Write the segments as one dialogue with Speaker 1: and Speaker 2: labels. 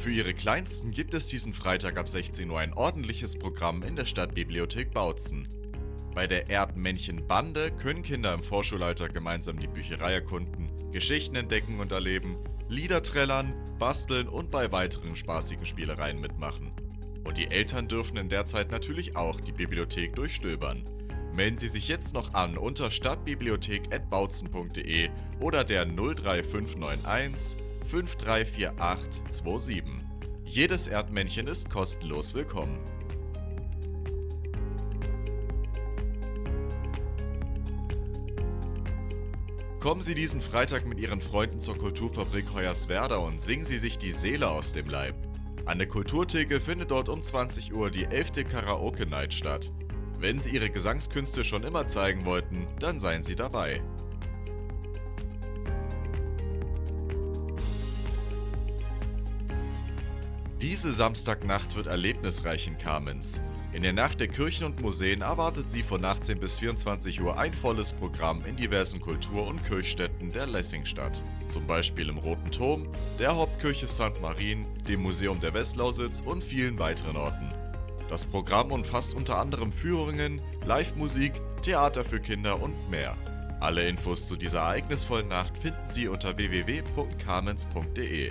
Speaker 1: Für Ihre Kleinsten gibt es diesen Freitag ab 16 Uhr ein ordentliches Programm in der Stadtbibliothek Bautzen. Bei der Erdmännchen-Bande können Kinder im Vorschulalter gemeinsam die Bücherei erkunden, Geschichten entdecken und erleben, Lieder trällern, basteln und bei weiteren spaßigen Spielereien mitmachen. Und die Eltern dürfen in der Zeit natürlich auch die Bibliothek durchstöbern. Melden Sie sich jetzt noch an unter stadtbibliothek@bautzen.de oder der 03591 534827. Jedes Erdmännchen ist kostenlos willkommen. Kommen Sie diesen Freitag mit Ihren Freunden zur Kulturfabrik Hoyerswerda und singen Sie sich die Seele aus dem Leib. An der Kulturtheke findet dort um 20 Uhr die 11. Karaoke Night statt. Wenn Sie Ihre Gesangskünste schon immer zeigen wollten, dann seien Sie dabei. Diese Samstagnacht wird erlebnisreich in Kamenz. In der Nacht der Kirchen und Museen erwartet Sie von 18 bis 24 Uhr ein volles Programm in diversen Kultur- und Kirchstätten der Lessingstadt. Zum Beispiel im Roten Turm, der Hauptkirche St. Marien, dem Museum der Westlausitz und vielen weiteren Orten. Das Programm umfasst unter anderem Führungen, Live-Musik, Theater für Kinder und mehr. Alle Infos zu dieser ereignisvollen Nacht finden Sie unter www.kamenz.de.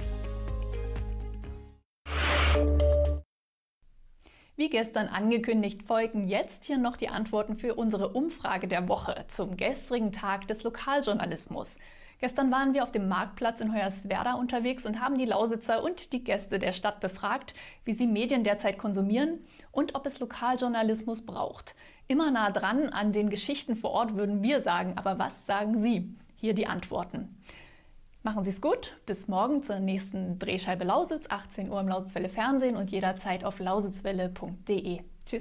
Speaker 2: Wie gestern angekündigt, folgen jetzt hier noch die Antworten für unsere Umfrage der Woche zum gestrigen Tag des Lokaljournalismus. Gestern waren wir auf dem Marktplatz in Hoyerswerda unterwegs und haben die Lausitzer und die Gäste der Stadt befragt, wie sie Medien derzeit konsumieren und ob es Lokaljournalismus braucht. Immer nah dran an den Geschichten vor Ort würden wir sagen, aber was sagen Sie? Hier die Antworten. Machen Sie es gut, bis morgen zur nächsten Drehscheibe Lausitz, 18 Uhr im Lausitzwelle Fernsehen und jederzeit auf lausitzwelle.de. Tschüss.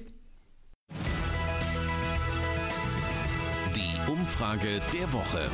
Speaker 3: Die Umfrage der Woche.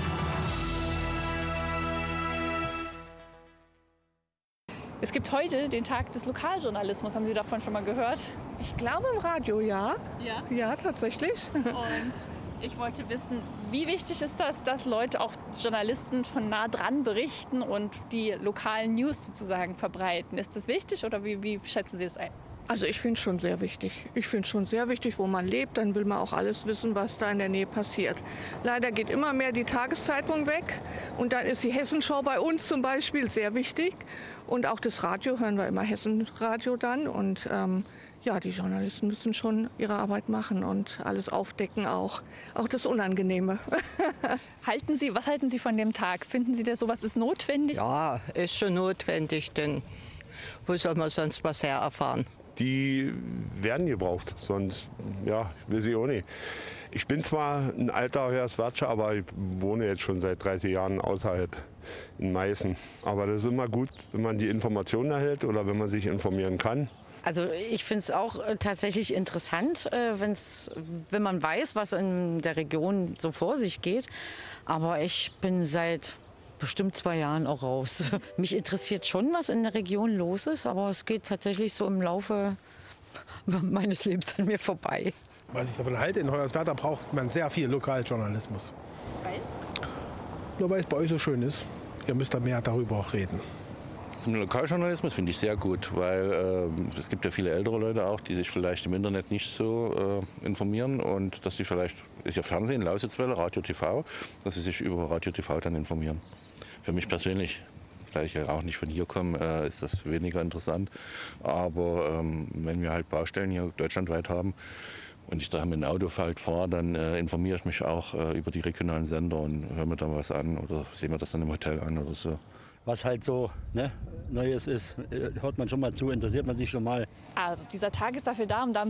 Speaker 2: Es gibt heute den Tag des Lokaljournalismus. Haben Sie davon schon mal gehört?
Speaker 4: Ich glaube im Radio, ja.
Speaker 2: Ja.
Speaker 4: Ja, tatsächlich.
Speaker 2: Und ich wollte wissen, wie wichtig ist das, dass Leute, auch Journalisten, von nah dran berichten und die lokalen News sozusagen verbreiten? Ist das wichtig oder wie schätzen Sie das ein?
Speaker 4: Also ich finde es schon sehr wichtig. Ich finde es schon sehr wichtig, wo man lebt, dann will man auch alles wissen, was da in der Nähe passiert. Leider geht immer mehr die Tageszeitung weg und dann ist die Hessenschau bei uns zum Beispiel sehr wichtig. Und auch das Radio, hören wir immer Hessenradio dann. Und ja, die Journalisten müssen schon ihre Arbeit machen und alles aufdecken, auch das Unangenehme.
Speaker 2: Was halten Sie von dem Tag? Finden Sie, dass sowas ist notwendig?
Speaker 5: Ja, ist schon notwendig, denn wo soll man sonst was her erfahren?
Speaker 6: Die werden gebraucht, sonst weiß ich auch nicht. Ich bin zwar ein alter Hoyerswerdscher, aber ich wohne jetzt schon seit 30 Jahren außerhalb in Meißen. Aber das ist immer gut, wenn man die Informationen erhält oder wenn man sich informieren kann.
Speaker 7: Also ich finde es auch tatsächlich interessant, wenn man weiß, was in der Region so vor sich geht. Aber ich bin seit bestimmt 2 Jahren auch raus. Mich interessiert schon, was in der Region los ist, aber es geht tatsächlich so im Laufe meines Lebens an mir vorbei.
Speaker 8: Was ich davon halte, in Hoyerswerda braucht man sehr viel Lokaljournalismus.
Speaker 2: Weil?
Speaker 8: Nur weil es bei euch so schön ist. Ihr müsst da mehr darüber auch reden.
Speaker 9: Zum Lokaljournalismus finde ich sehr gut, weil es gibt ja viele ältere Leute auch, die sich vielleicht im Internet nicht so informieren und dass sie vielleicht, ist ja Fernsehen, Lausitzwelle, Radio TV, dass sie sich über Radio TV dann informieren. Für mich persönlich, da ich ja auch nicht von hier komme, ist das weniger interessant. Aber wenn wir halt Baustellen hier deutschlandweit haben und ich da mit dem Auto halt fahre, dann informiere ich mich auch über die regionalen Sender und höre mir dann was an oder sehe mir das dann im Hotel an oder so.
Speaker 10: Was halt so Neues ist, hört man schon mal zu, interessiert man sich schon mal.
Speaker 2: Also dieser Tag ist dafür da, um da